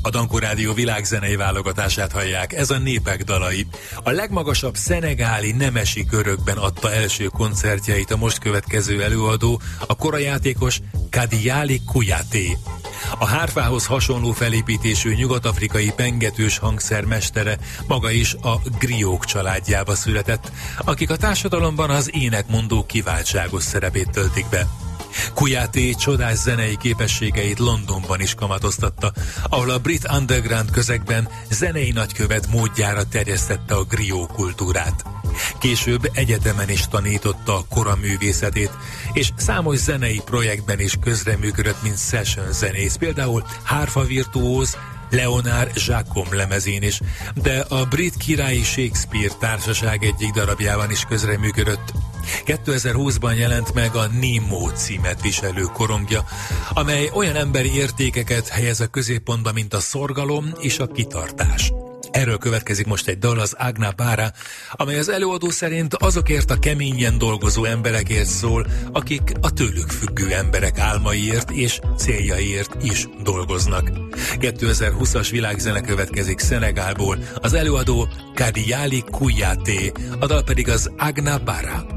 A Dankó Rádió világzenei válogatását hallják, ez a Népek dalai. A legmagasabb szenegáli nemesi körökben adta első koncertjeit a most következő előadó, a korajátékos Kadiali Kouyaté. A hárfához hasonló felépítésű nyugat-afrikai pengetős hangszer mestere maga is a griók családjába született, akik a társadalomban az énekmondó kiváltságos szerepét töltik be. Kouyaté csodás zenei képességeit Londonban is kamatoztatta, ahol a brit underground közegben zenei nagykövet módjára terjesztette a grió kultúrát. Később egyetemen is tanította a kora művészetét, és számos zenei projektben is közreműködött, mint session zenész, például hárfa virtuóz, Leonard Jacom lemezén is, de a brit királyi Shakespeare társaság egyik darabjában is közreműködött. 2020-ban jelent meg a Nemo címet viselő korongja, amely olyan emberi értékeket helyez a középpontba, mint a szorgalom és a kitartás. Erről következik most egy dal, az Agna Bara, amely az előadó szerint azokért a keményen dolgozó emberekért szól, akik a tőlük függő emberek álmaiért és céljaiért is dolgoznak. 2020-as világzene következik Szenegálból, az előadó Kadiali Kouyaté, a dal pedig az Agna Bara.